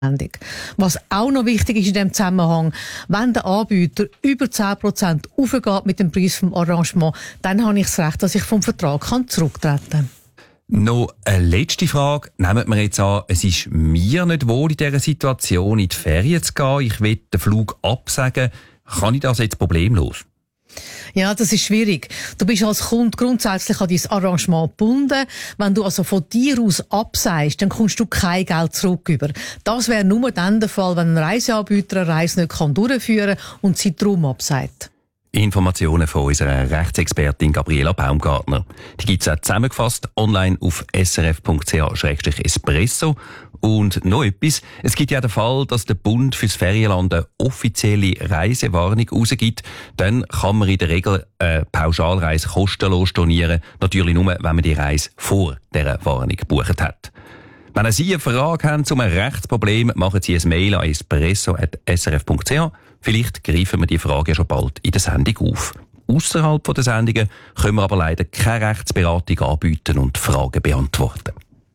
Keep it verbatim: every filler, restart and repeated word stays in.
Was auch noch wichtig ist in diesem Zusammenhang, wenn der Anbieter über zehn Prozent aufgeht mit dem Preis vom Arrangement, dann habe ich das Recht, dass ich vom Vertrag zurücktreten kann. Noch eine letzte Frage. Nehmen wir jetzt an, es ist mir nicht wohl in dieser Situation, in die Ferien zu gehen. Ich will den Flug absagen. Kann ich das jetzt problemlos? Ja, das ist schwierig. Du bist als Kunde grundsätzlich an dein Arrangement gebunden. Wenn du also von dir aus absagst, dann kommst du kein Geld zurück über. Das wäre nur dann der Fall, wenn ein Reiseanbieter eine Reise nicht durchführen kann und sie darum absagt. Informationen von unserer Rechtsexpertin Gabriela Baumgartner. Die gibt es auch zusammengefasst online auf s r f punkt c h slash espresso. Und noch etwas. Es gibt ja den Fall, dass der Bund fürs Ferienland eine offizielle Reisewarnung rausgibt. Dann kann man in der Regel eine Pauschalreise kostenlos stornieren. Natürlich nur, wenn man die Reise vor dieser Warnung gebucht hat. Wenn Sie eine Frage haben zu einem Rechtsproblem, machen Sie ein Mail an espresso at s r f punkt c h. Vielleicht greifen wir die Frage ja schon bald in der Sendung auf. Ausserhalb der Sendungen können wir aber leider keine Rechtsberatung anbieten und Fragen beantworten.